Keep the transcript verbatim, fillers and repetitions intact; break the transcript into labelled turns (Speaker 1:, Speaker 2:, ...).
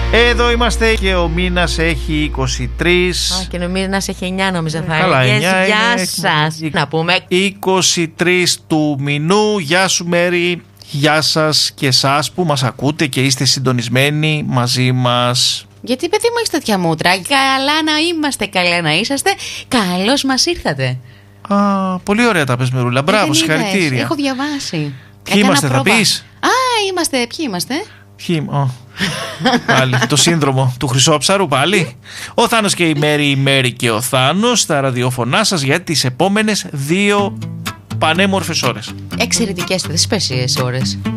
Speaker 1: Εδώ είμαστε και ο μήνας έχει είκοσι τρεις.
Speaker 2: Α, και ο μήνας έχει εννιά, νόμιζα θα
Speaker 1: Καλά,
Speaker 2: έλεγες.
Speaker 1: εννιά
Speaker 2: Γεια
Speaker 1: είναι...
Speaker 2: σας.
Speaker 1: είκοσι...
Speaker 2: Να πούμε
Speaker 1: είκοσι τρεις του μηνού. Γεια σου Μέρη. Γεια σας και εσάς που μας ακούτε και είστε συντονισμένοι μαζί μας.
Speaker 2: γιατί παιδί μου έχεις τέτοια μούτρα. Καλά να είμαστε, καλά να είσαστε. Καλώς μας ήρθατε.
Speaker 1: Α, πολύ ωραία τα πες Μερούλα. Μπράβο, συγχαρητήρια.
Speaker 2: Έχω διαβάσει.
Speaker 1: Ποιοι είμαστε, θα πεις?
Speaker 2: Α, είμαστε, ποιοι είμαστε?
Speaker 1: Ποιοι, oh. Πάλι, το σύνδρομο του Χρυσόψαρου πάλι. Ο Θάνος και η Μέρη, η Μέρη και ο Θάνος στα ραδιοφωνά σας για τις επόμενες δύο πανέμορφες ώρες.
Speaker 2: Εξαιρετικές, θεσπέσιες ώρες.